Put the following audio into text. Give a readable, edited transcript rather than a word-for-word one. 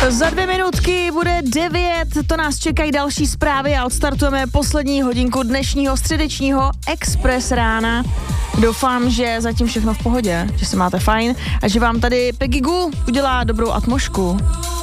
Za 2 minutky bude 9, to nás čekají další zprávy a odstartujeme poslední hodinku dnešního středečního Express rána. Doufám, že zatím všechno v pohodě, že se máte fajn a že vám tady Peggy Goo udělá dobrou atmosféru.